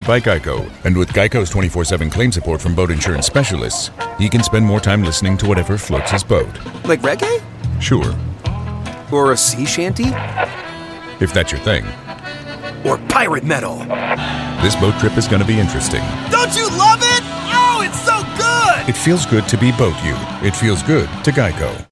by Geico. And with Geico's 24/7 claim support from boat insurance specialists, you can spend more time listening to whatever floats his boat. Like reggae? Sure. Or a sea shanty? If that's your thing. Or pirate metal? This boat trip is going to be interesting. Don't you love it? Oh, it's so good! It feels good to be boat you. It feels good to Geico.